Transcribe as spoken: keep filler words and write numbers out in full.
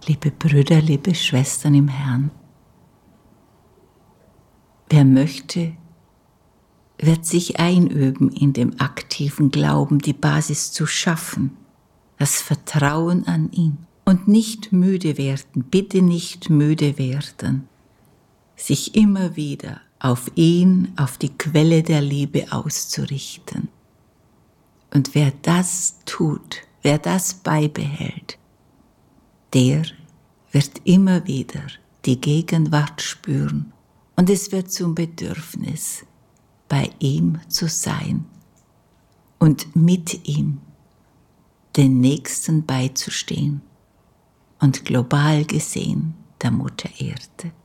Liebe Brüder, liebe Schwestern im Herrn, wer möchte, wird sich einüben, in dem aktiven Glauben die Basis zu schaffen, das Vertrauen an ihn und nicht müde werden, bitte nicht müde werden, sich immer wieder auf ihn, auf die Quelle der Liebe auszurichten. Und wer das tut, wer das beibehält, der wird immer wieder die Gegenwart spüren und es wird zum Bedürfnis, bei ihm zu sein und mit ihm den Nächsten beizustehen und global gesehen der Mutter Erde.